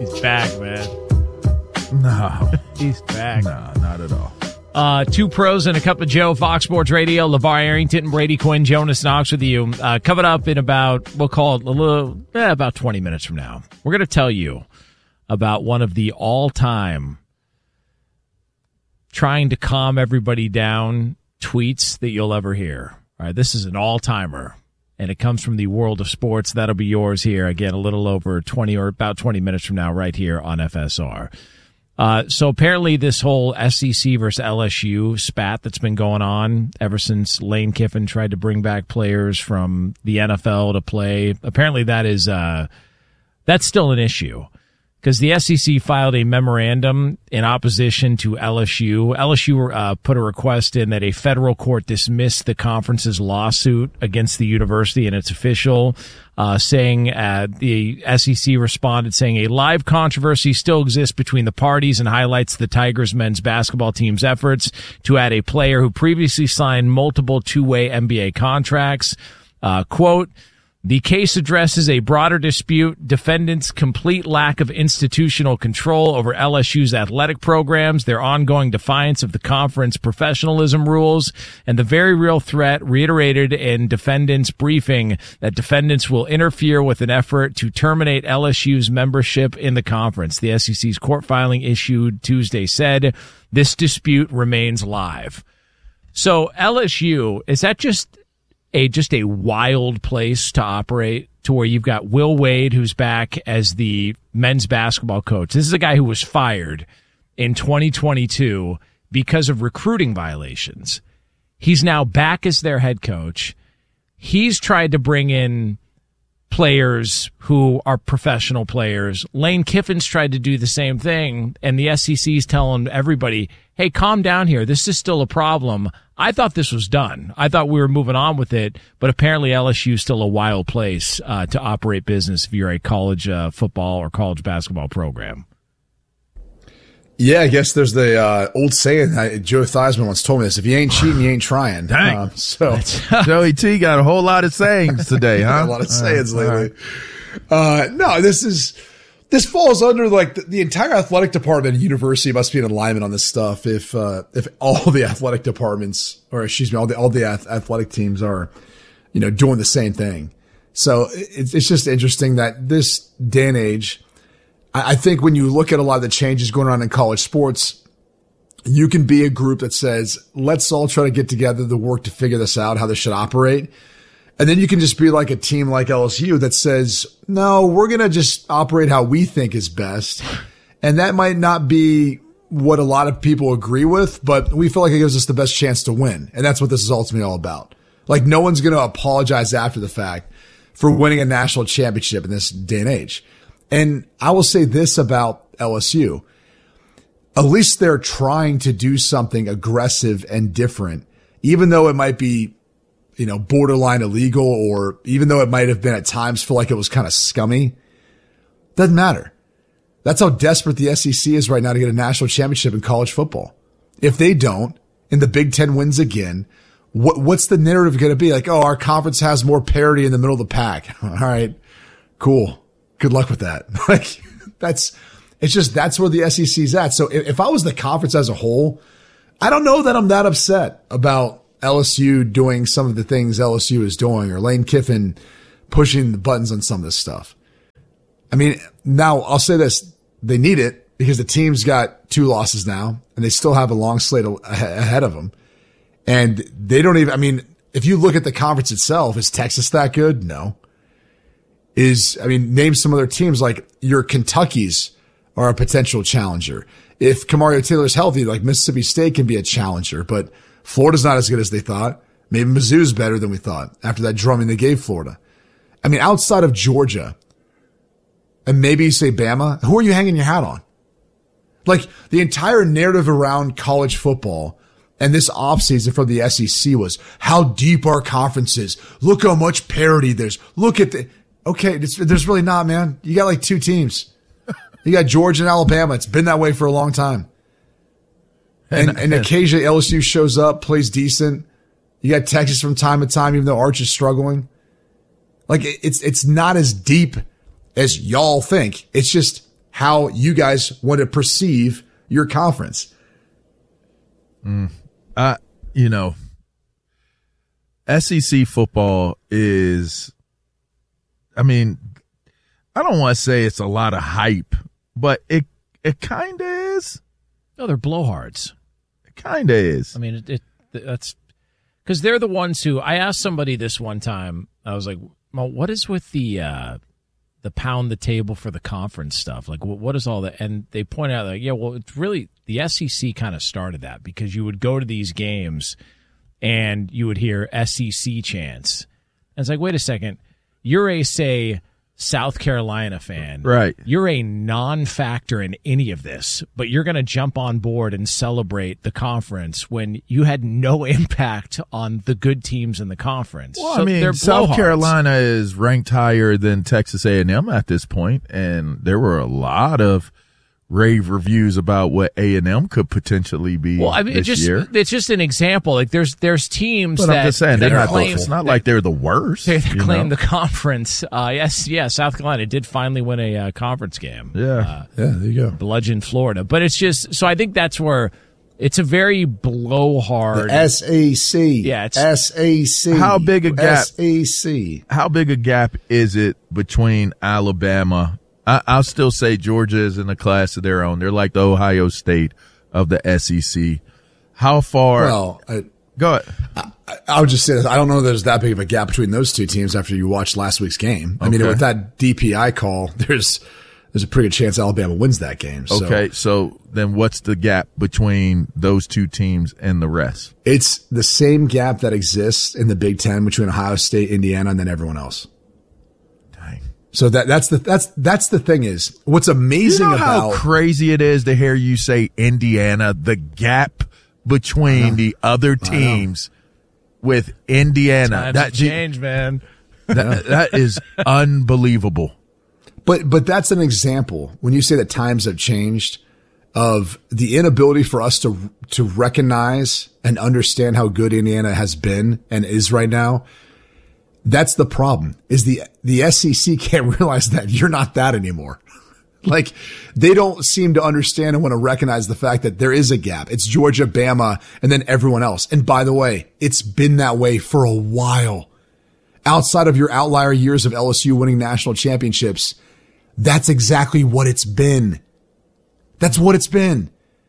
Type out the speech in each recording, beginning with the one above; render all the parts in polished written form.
He's back, man. No. He's back. No, not at all. Two pros and a cup of Joe, Fox Sports Radio, LeVar Arrington, Brady Quinn, Jonas Knox with you. Coming up in about, we'll call it about 20 minutes from now. We're going to tell you about one of the all-time trying to calm everybody down tweets that you'll ever hear. All right, this is an all-timer, and it comes from the world of sports. That'll be yours here, again, a little over 20 or about 20 minutes from now right here on FSR. So apparently this whole SEC versus LSU spat that's been going on ever since Lane Kiffin tried to bring back players from the NFL to play, apparently that is that's still an issue. Because the SEC filed a memorandum in opposition to LSU. LSU put a request in that a federal court dismiss the conference's lawsuit against the university, and it's official, saying the SEC responded saying a live controversy still exists between the parties and highlights the Tigers men's basketball team's efforts to add a player who previously signed multiple two-way NBA contracts. Quote, the case addresses a broader dispute, defendants' complete lack of institutional control over LSU's athletic programs, their ongoing defiance of the conference professionalism rules, and the very real threat reiterated in defendants' briefing that defendants will interfere with an effort to terminate LSU's membership in the conference. The SEC's court filing issued Tuesday said this dispute remains live. So LSU, is that just a wild place to operate, to where you've got Will Wade, who's back as the men's basketball coach. This is a guy who was fired in 2022 because of recruiting violations. He's now back as their head coach. He's tried to bring in players who are professional players. Lane Kiffin's tried to do the same thing, and the SEC's telling everybody, hey, calm down here. This is still a problem. I thought this was done. I thought we were moving on with it, but apparently LSU is still a wild place to operate business if you're a college football or college basketball program. Yeah, I guess there's the old saying. Joe Theismann once told me this: if you ain't cheating, you ain't trying. Dang. So Joey T got a whole lot of sayings today, huh? A lot of sayings lately. No, this falls under like the entire athletic department at university must be in alignment on this stuff. If all the athletic departments, or excuse me, all the athletic teams are, doing the same thing. So it's just interesting that this day and age, I think when you look at a lot of the changes going on in college sports, you can be a group that says, let's all try to get together to work to figure this out, how this should operate. And then you can just be like a team like LSU that says, no, we're going to just operate how we think is best. And that might not be what a lot of people agree with, but we feel like it gives us the best chance to win. And that's what this is ultimately all about. Like, no one's going to apologize after the fact for winning a national championship in this day and age. And I will say this about LSU. At least they're trying to do something aggressive and different, even though it might be, borderline illegal, or even though it might have been at times feel like it was kind of scummy. Doesn't matter. That's how desperate the SEC is right now to get a national championship in college football. If they don't, and the Big Ten wins again, what's the narrative going to be? Like, oh, our conference has more parity in the middle of the pack. All right, cool. Good luck with that. That's where the SEC's at. So if I was the conference as a whole, I don't know that I'm that upset about LSU doing some of the things LSU is doing, or Lane Kiffin pushing the buttons on some of this stuff. I mean, now I'll say this. They need it because the team's got 2 losses now, and they still have a long slate ahead of them. And they don't even, if you look at the conference itself, is Texas that good? No. Name some other teams, like your Kentucky's are a potential challenger. If Kamario Taylor's healthy, like Mississippi State can be a challenger, but Florida's not as good as they thought. Maybe Mizzou's better than we thought after that drumming they gave Florida. Outside of Georgia, and maybe you say Bama, who are you hanging your hat on? Like, the entire narrative around college football and this offseason for the SEC was how deep our conference is. Look how much parity there's. Look at okay, there's really not, man. You got like 2 teams. You got Georgia and Alabama. It's been that way for a long time. And occasionally LSU shows up, plays decent. You got Texas from time to time, even though Arch is struggling. Like, it's not as deep as y'all think. It's just how you guys want to perceive your conference. SEC football is, I don't want to say it's a lot of hype, but it kind of is. No, they're blowhards. It kind of is. That's because they're the ones who, I asked somebody this one time, I was like, well, what is with the pound the table for the conference stuff? Like, what is all that? And they pointed out, like, yeah, well, it's really, the SEC kind of started that because you would go to these games and you would hear SEC chants. And it's like, wait a second, you're a, say, South Carolina fan. Right. You're a non-factor in any of this, but you're going to jump on board and celebrate the conference when you had no impact on the good teams in the conference. Well, they're South blowhards. Carolina is ranked higher than Texas A&M at this point, and there were a lot of rave reviews about what A&M could potentially be this year. It's just an example. Like there's teams But that I'm just saying, claim it's not like they're the worst. they claim the conference. South Carolina did finally win a conference game. Yeah. Yeah, there you go. Bludgeon Florida. But it's just, so I think that's where it's a very blowhard. SEC. Yeah, it's SEC. How big a gap? SEC. How big a gap is it between Alabama? I'll still say Georgia is in a class of their own. They're like the Ohio State of the SEC. How far? Well, go ahead. I would just say that I don't know if there's that big of a gap between those two teams after you watched last week's game. I mean, Okay. with that DPI call, there's a pretty good chance Alabama wins that game. So Okay, so then what's the gap between those two teams and the rest? it's the same gap that exists in the Big Ten between Ohio State, Indiana, and then everyone else. Dang. So that's the thing is what's amazing You know how about crazy it is to hear you say Indiana, the gap between the other teams with Indiana. Times have changed, man. That is unbelievable. But that's an example when you say that times have changed of the inability for us to recognize and understand how good Indiana has been and is right now. That's the problem is the SEC can't realize that you're not that anymore. Like they don't seem to understand and want to recognize the fact that there is a gap. It's Georgia, Bama, and then everyone else. And by the way, it's been that way for a while. Outside of your outlier years of LSU winning national championships, that's exactly what it's been. That's what it's been.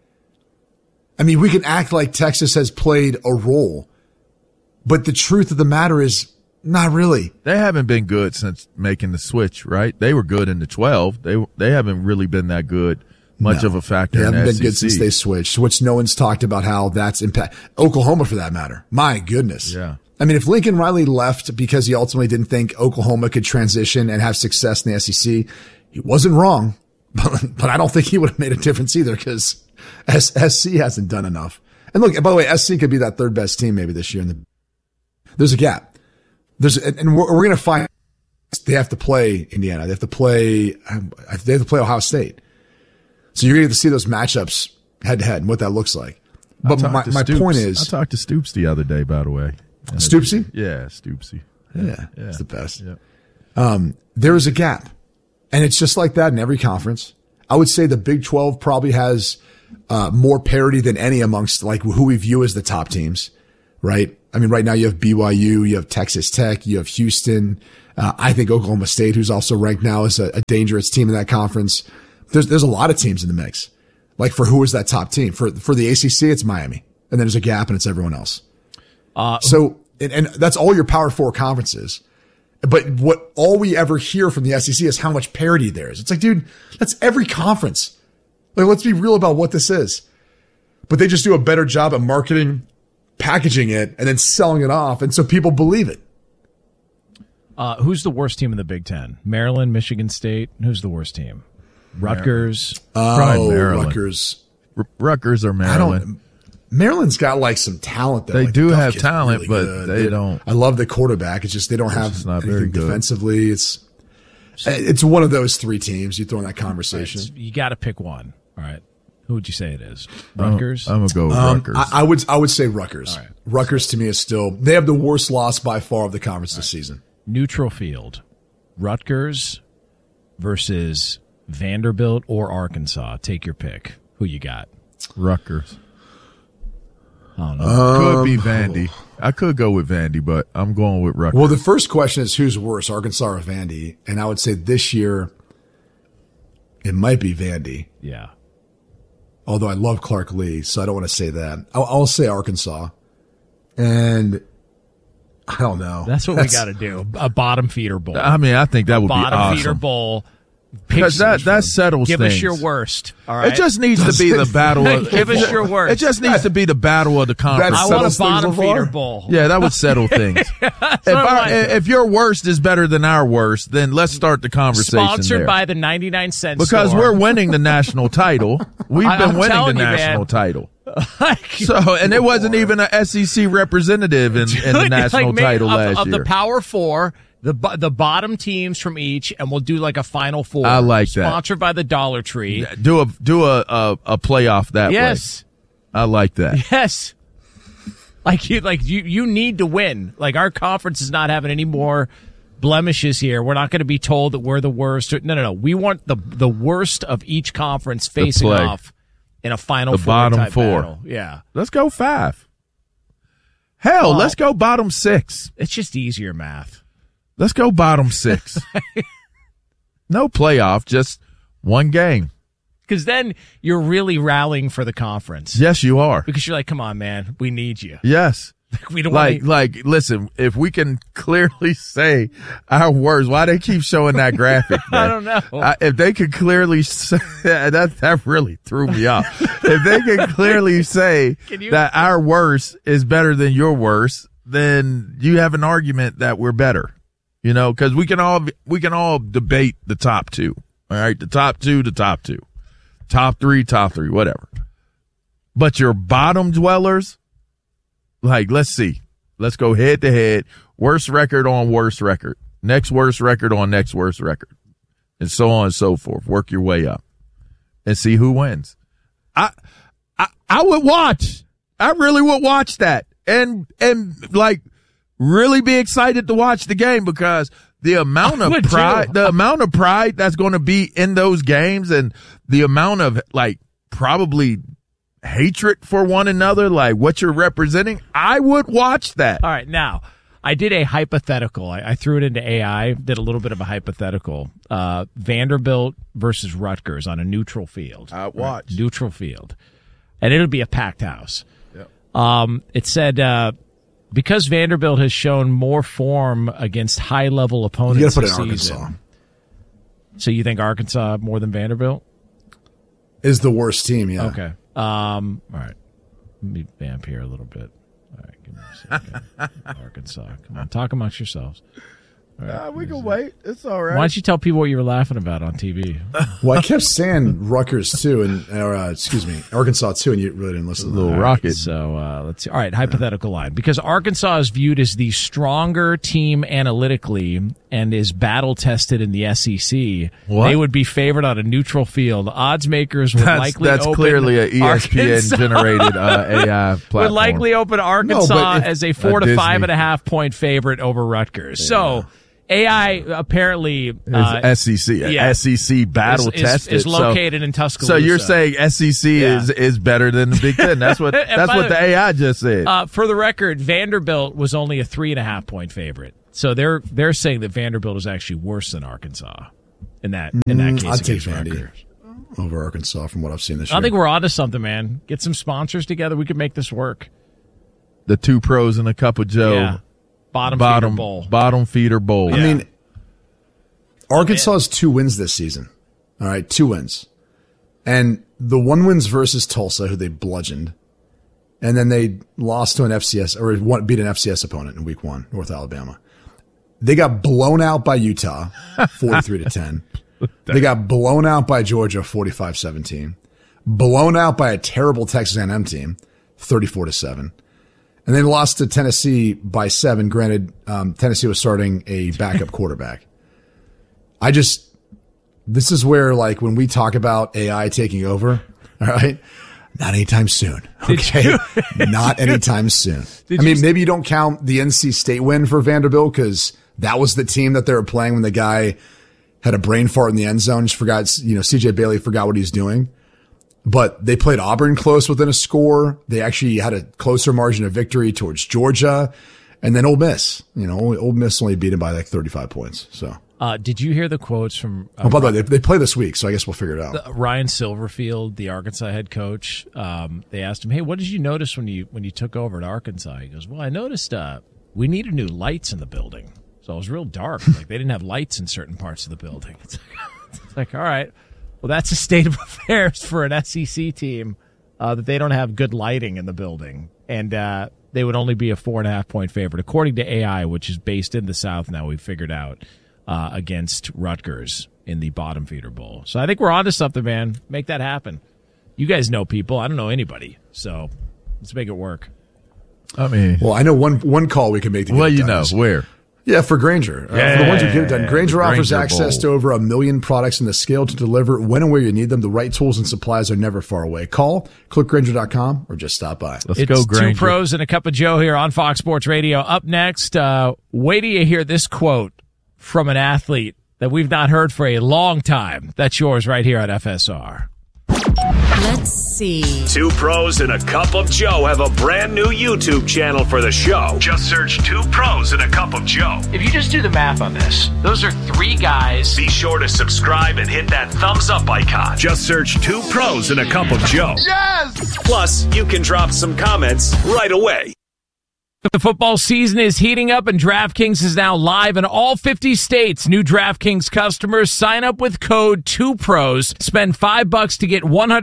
I mean, we can act like Texas has played a role, but the truth of the matter is not really. They haven't been good since making the switch, right? They were good in the 12. They haven't really been that good, much of a factor They in haven't the been good SEC. since they switched, which no one's talked about how that's impact Oklahoma for that matter. My goodness. Yeah. I mean, if Lincoln Riley left because he ultimately didn't think Oklahoma could transition and have success in the SEC, he wasn't wrong, but I don't think he would have made a difference either because SC hasn't done enough. And look, by the way, SC could be that third best team maybe this year. There's a gap. And we're going to find they have to play Indiana. They have to play Ohio State. So you're going to get to see those matchups head to head and what that looks like. But my point is, I talked to Stoops the other day, by the way. Stoopsy? Yeah, Stoopsy. Yeah, it's the best. Yeah. There is a gap. And it's just like that in every conference. I would say the Big 12 probably has more parity than any amongst like who we view as the top teams, right? I mean, right now you have BYU, you have Texas Tech, you have Houston. I think Oklahoma State, who's also ranked now as a dangerous team in that conference. There's a lot of teams in the mix. Like for who is that top team? For the ACC, it's Miami. And then there's a gap and it's everyone else. So that's all your Power Four conferences. But what all we ever hear from the SEC is how much parity there is. It's like, dude, that's every conference. Like, let's be real about what this is. But they just do a better job at marketing, packaging it, and then selling it off. And so people believe it. Who's the worst team in the Big Ten? Maryland, Michigan State. Who's the worst team? Rutgers. Probably Maryland. Rutgers. Rutgers or Maryland. Maryland's got like some talent though. They like, do the have kid's talent, really but good. they don't. I love the quarterback. It's just they don't have just not very anything good. defensively. It's one of those three teams you throw in that conversation. You got to pick one. All right. Who would you say it is? Rutgers? I'm gonna go with Rutgers. I would say Rutgers. All right. Rutgers to me is still they have the worst loss by far of the conference this season. Neutral field. Rutgers versus Vanderbilt or Arkansas? Take your pick. Who you got? Rutgers. I don't know. Could be Vandy. I could go with Vandy, but I'm going with Rutgers. Well, the first question is who's worse, Arkansas or Vandy? And I would say this year it might be Vandy. Yeah. Although I love Clark Lee, so I don't want to say that. I'll say Arkansas. And I don't know. That's what we got to do. A bottom feeder bowl. I mean, I think that would be awesome. Bottom feeder bowl. Because that settles Give things. us your worst. All right. It just needs to be the battle of Give us your worst. It just needs to be the battle of the conference. I want a bottom feeder bowl. Yeah, that would settle things. If your worst is better than our worst, then let's start the conversation. Sponsored there. by the 99-cent because store. we're winning the national title. We've been winning the national title. So, and it wasn't even an SEC representative in the national title last year. Of the Power Four, the bottom teams from each, and we'll do like a Final Four. I like that. Sponsored by the Dollar Tree. Do a playoff that way. Yes. I like that. Yes. You need to win. Like, our conference is not having any more blemishes here. We're not going to be told that we're the worst. No. We want the worst of each conference facing off in a Final Four bottom type four. battle. Yeah. Let's go 5. Hell, let's go bottom 6. It's just easier math. Let's go bottom 6. No playoff, just one game. Because then you're really rallying for the conference. Yes, you are. Because you're like, come on, man, we need you. Yes. We don't listen, if we can clearly say our words, why they keep showing that graphic, man? I don't know. If they could clearly say, that really threw me off. If they could clearly say that our worst is better than your worst, then you have an argument that we're better. You know, because we can all debate the top 2. All right, the top 2, top 3, whatever. But your bottom dwellers, like, let's see. Let's go head to head. Worst record on worst record. Next worst record on next worst record. And so on and so forth. Work your way up and see who wins. I would watch. I really would watch that. And like, really be excited to watch the game because the amount of pride that's going to be in those games and the amount of, like, probably hatred for one another, like what you're representing, I would watch that. All right, now I did a hypothetical. I threw it into AI, did a little bit of a hypothetical. Vanderbilt versus Rutgers on a neutral field. I watch. Right? Neutral field. And it'll be a packed house. Yep. It said because Vanderbilt has shown more form against high-level opponents this season. Arkansas. So you think Arkansas more than Vanderbilt? Is the worst team, yeah. Okay. All right. Let me vamp here a little bit. All right, give me a second. Arkansas. Come on, talk amongst yourselves. All right, we can wait. It's all right. Why don't you tell people what you were laughing about on TV? Well, I kept saying Rutgers too, Arkansas too, and you really didn't listen to Little that. Rocket. So let's see. All right, hypothetical line. Because Arkansas is viewed as the stronger team analytically and is battle tested in the SEC, they would be favored on a neutral field. Odds makers would likely that's open clearly an ESPN generated AI platform. Would likely open Arkansas as a 4 to 5.5 point favorite over Rutgers. Yeah. So AI apparently SEC battle tested is located in Tuscaloosa. So you're saying SEC is better than the Big Ten? That's what the AI just said. For the record, Vanderbilt was only a 3.5 point favorite. So they're saying that Vanderbilt is actually worse than Arkansas in that case. I'd take Vandy over Arkansas from what I've seen this year. I think we're onto something, man. Get some sponsors together. We could make this work. The 2 pros and a cup of Joe. Yeah. Bottom feeder bowl. Yeah. I mean, Arkansas has 2 wins this season. All right, 2 wins. And the 1 wins versus Tulsa, who they bludgeoned. And then they lost to an FCS, or beat an FCS opponent in week 1, North Alabama. They got blown out by Utah, 43-10. They got blown out by Georgia, 45-17. Blown out by a terrible Texas A&M team, 34-7. And they lost to Tennessee by 7. Granted, Tennessee was starting a backup quarterback. This is where, like, when we talk about AI taking over, all right, not anytime soon. Okay. Not anytime soon. Maybe you don't count the NC State win for Vanderbilt because that was the team that they were playing when the guy had a brain fart in the end zone. Just forgot, CJ Bailey forgot what he was doing. But they played Auburn close within a score. They actually had a closer margin of victory towards Georgia. And then Ole Miss. Ole Miss only beat him by like 35 points. So. Did you hear the quotes from... by the way, they play this week, so I guess we'll figure it out. Ryan Silverfield, the Arkansas head coach, they asked him, hey, what did you notice when you took over at Arkansas? He goes, well, I noticed we needed new lights in the building. So it was real dark. Like they didn't have lights in certain parts of the building. It's like all right, well, that's a state of affairs for an SEC team that they don't have good lighting in the building. And they would only be a 4.5-point favorite, according to AI, which is based in the South now, we've figured out. Against Rutgers in the Bottom Feeder Bowl. So I think we're on to something, man. Make that happen. You guys know people. I don't know anybody. So let's make it work. I mean, well, I know one call we can make to get it done. Where? Yeah, for Grainger. For the ones who get it done. Grainger offers access to over 1 million products and the scale to deliver when and where you need them. The right tools and supplies are never far away. Call, click Grainger.com, or just stop by. Let's go, Grainger. Two pros and a cup of Joe here on Fox Sports Radio. Up next, wait till you hear this quote from an athlete that we've not heard for a long time. That's yours right here at FSR. Let's see. Two pros and a cup of Joe have a brand new YouTube channel for the show. Just search Two Pros and a Cup of Joe. If you just do the math on this, those are three guys. Be sure to subscribe and hit that thumbs up icon. Just search Two Pros and a Cup of Joe. Yes! Plus, you can drop some comments right away. The football season is heating up, and DraftKings is now live in all 50 states. New DraftKings customers sign up with code 2pros. Spend $5 to get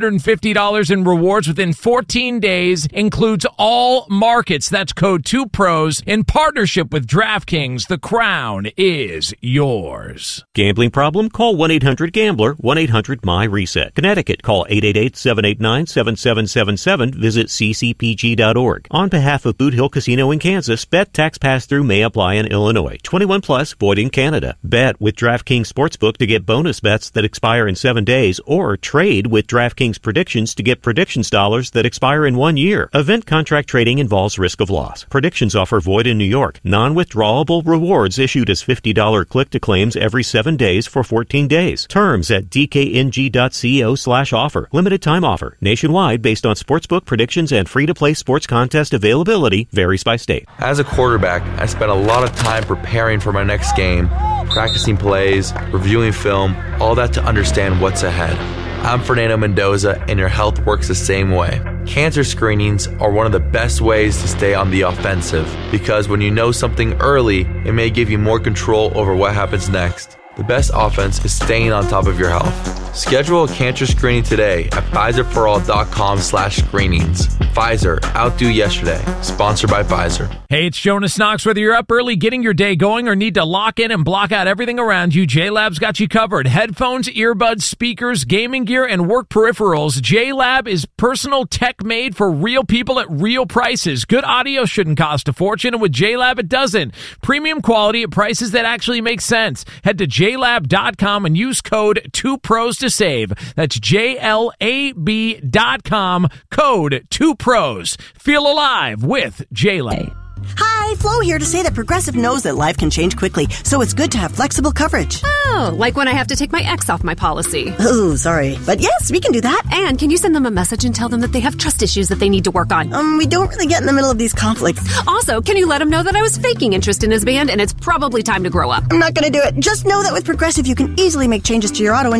$150 in rewards within 14 days. Includes all markets. That's code 2pros in partnership with DraftKings. The crown is yours. Gambling problem? Call 1-800-GAMBLER, 1-800-MY-RESET. Connecticut, call 888-789-7777. Visit ccpg.org. On behalf of Boot Hill Casino in Kansas, bet tax pass-through may apply in Illinois. 21 plus, void in Canada. Bet with DraftKings Sportsbook to get bonus bets that expire in 7 days, or trade with DraftKings Predictions to get predictions dollars that expire in 1 year. Event contract trading involves risk of loss. Predictions offer void in New York. Non-withdrawable rewards issued as $50 click-to-claims every 7 days for 14 days. Terms at dkng.co/offer. Limited time offer. Nationwide based on sportsbook predictions and free-to-play sports contest availability varies by state. As a quarterback, I spent a lot of time preparing for my next game, practicing plays, reviewing film, all that to understand what's ahead. I'm Fernando Mendoza, and your health works the same way. Cancer screenings are one of the best ways to stay on the offensive, because when you know something early, it may give you more control over what happens next. The best offense is staying on top of your health. Schedule a cancer screening today at PfizerForAll.com/screenings. Pfizer, outdo yesterday. Sponsored by Pfizer. Hey, it's Jonas Knox. Whether you're up early getting your day going or need to lock in and block out everything around you, JLab's got you covered. Headphones, earbuds, speakers, gaming gear, and work peripherals. JLab is personal tech made for real people at real prices. Good audio shouldn't cost a fortune, and with JLab, it doesn't. Premium quality at prices that actually make sense. Head to JLab.com and use code 2pros to save. That's JLAB.com, code 2pros. Feel alive with JLab. Hi, Flo here to say that Progressive knows that life can change quickly, so it's good to have flexible coverage. Oh, like when I have to take my ex off my policy. Oh, sorry. But yes, we can do that. And can you send them a message and tell them that they have trust issues that they need to work on? We don't really get in the middle of these conflicts. Also, can you let them know that I was faking interest in his band and it's probably time to grow up? I'm not going to do it. Just know that with Progressive, you can easily make changes to your auto